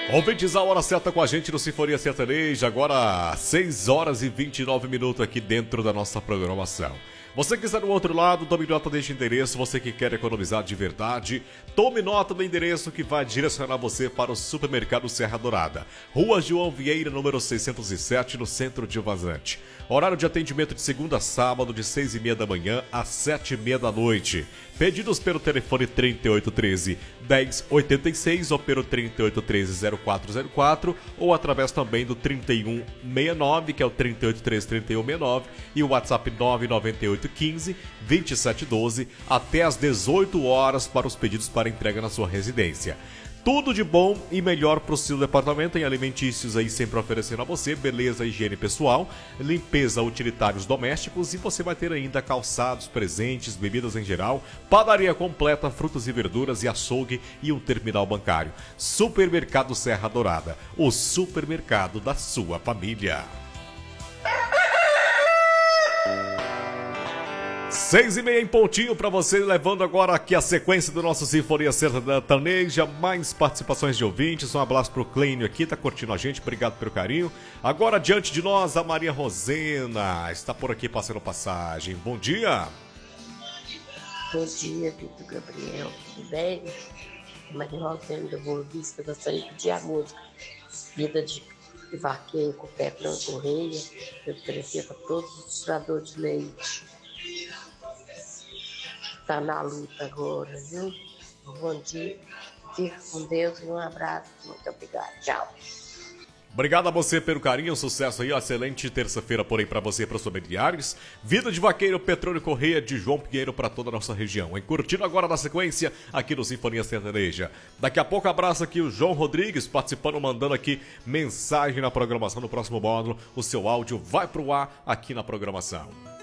Ouvintes, a hora certa com a gente no Sinfonia Sertaneja, agora 6 horas e 29 minutos aqui dentro da nossa programação. Você que está do outro lado, tome nota deste endereço. Você que quer economizar de verdade, tome nota do endereço que vai direcionar você para o Supermercado Serra Dourada. Rua João Vieira, número 607, no centro de Vazante. Horário de atendimento de segunda a sábado, de 6h30 da manhã às 7h30 da noite. Pedidos pelo telefone 3813-1086 ou pelo 3813-0404 ou através também do 3169, que é o 3813-3169, e o WhatsApp 99815-2712 até às 18 horas para os pedidos para entrega na sua residência. Tudo de bom e melhor para o seu departamento em alimentícios aí, sempre oferecendo a você beleza, higiene pessoal, limpeza, utilitários domésticos, e você vai ter ainda calçados, presentes, bebidas em geral, padaria completa, frutas e verduras e açougue e um terminal bancário. Supermercado Serra Dourada, o supermercado da sua família. 6h30 em pontinho para você, levando agora aqui a sequência do nosso Sinfonia Sertaneja, mais participações de ouvintes. Um abraço pro Clênio aqui, tá curtindo a gente, obrigado pelo carinho. Agora diante de nós, a Maria Rosena está por aqui passando passagem. Bom dia. Bom dia, Vitor Gabriel, tudo bem? Maria Rosena da Boa Vista, gostaria de pedir a música Vida de Vaqueiro com o Petrão Correia, eu oferecer para todos os tiradores de leite. Está na luta agora, viu? Bom dia, fica com Deus e um abraço. Muito obrigada. Tchau. Obrigado a você pelo carinho, sucesso aí, excelente terça-feira por aí para você e para os familiares. Vida de Vaqueiro, Petróleo Correia de João Pinheiro para toda a nossa região. E curtindo agora na sequência aqui no Sinfonia Sertaneja. Daqui a pouco abraço aqui o João Rodrigues participando, mandando aqui mensagem na programação do próximo módulo. O seu áudio vai pro ar aqui na programação.